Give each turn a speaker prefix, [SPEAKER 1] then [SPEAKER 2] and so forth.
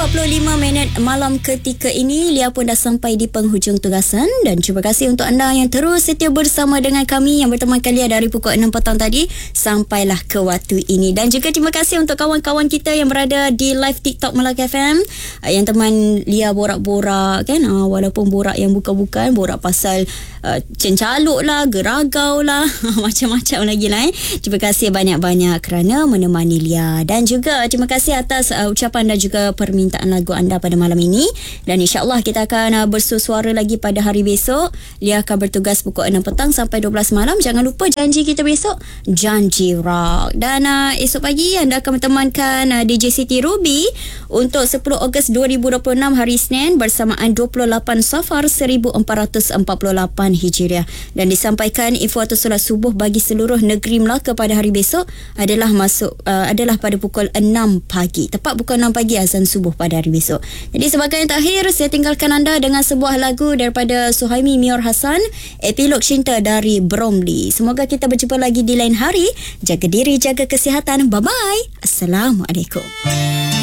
[SPEAKER 1] 6.45 malam ketika ini. Lia pun dah sampai di penghujung tugasan. Dan terima kasih untuk anda yang terus setia bersama dengan kami, yang bertemankan Lia dari pukul 6 petang tadi sampailah ke waktu ini. Dan juga terima kasih untuk kawan-kawan kita yang berada di live TikTok Melaka FM, yang teman Lia borak-borak kan, walaupun borak yang bukan-bukan, borak pasal cencaluk lah, geragau lah macam-macam lagi lah. Terima kasih banyak-banyak kerana menemani Lia. Dan juga terima kasih atas ucapan dan juga permintaan lagu anda pada malam ini. Dan insyaAllah kita akan bersuara lagi pada hari besok. Lia akan bertugas pukul 6 petang sampai 12 malam. Jangan lupa janji kita besok, janji rock. Dan esok pagi anda akan bertemankan DJ Siti Ruby untuk 10 Ogos 2026 hari Isnin bersamaan 28 Safar 1448 Hijriah. Dan disampaikan info atau solat subuh bagi seluruh negeri Melaka pada hari besok adalah pada pukul 6 pagi. Tepat pukul 6 pagi azan subuh pada hari besok. Jadi sebagai yang terakhir, saya tinggalkan anda dengan sebuah lagu daripada Suhaimi Mior Hassan, Epilog Cinta dari Bromley. Semoga kita berjumpa lagi di lain hari. Jaga diri, jaga kesihatan. Bye-bye. Assalamualaikum.